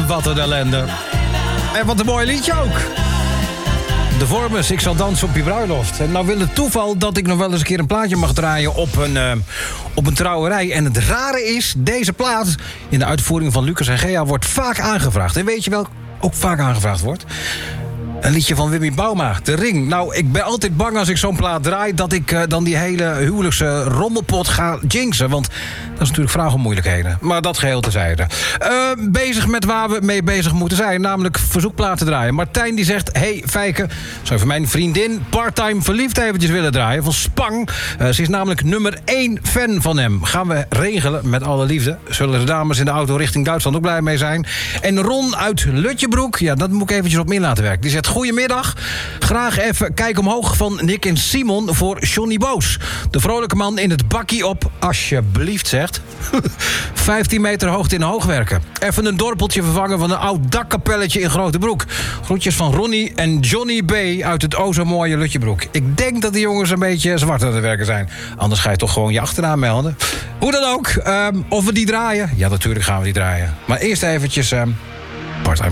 wat een ellende. En wat een mooi liedje ook. De Vormers, ik zal dansen op je bruiloft. En nou wil het toeval dat ik nog wel eens een keer een plaatje mag draaien op een trouwerij. En het rare is, deze plaat in de uitvoering van Lucas en Gea wordt vaak aangevraagd. En weet je wel, ook vaak aangevraagd wordt? Een liedje van Wimmy Bauma, De Ring. Nou, ik ben altijd bang als ik zo'n plaat draai dat ik dan die hele huwelijkse rommelpot ga jinxen. Want dat is natuurlijk vraag om moeilijkheden. Maar dat geheel terzijde. Bezig met waar we mee bezig moeten zijn. Namelijk verzoekplaten draaien. Martijn die zegt, hey Fijke, zou je voor mijn vriendin Parttime Verliefd eventjes willen draaien? Van Spang. Ze is namelijk nummer 1 fan van hem. Gaan we regelen met alle liefde. Zullen de dames in de auto richting Duitsland ook blij mee zijn. En Ron uit Lutjebroek, ja, dat moet ik eventjes op me in laten werken. Die zegt, goedemiddag. Graag even kijk omhoog van Nick en Simon voor Johnny Boos. De vrolijke man in het bakkie op, alsjeblieft zegt. 15 meter hoogte in Hoogwerken. Even een dorpeltje vervangen van een oud dakkapelletje in Grotebroek. Groetjes van Ronnie en Johnny B. uit het o zo mooie Lutjebroek. Ik denk dat die jongens een beetje zwart aan het werken zijn. Anders ga je toch gewoon je achternaam melden. Hoe dan ook, of we die draaien? Ja, natuurlijk gaan we die draaien. Maar eerst eventjes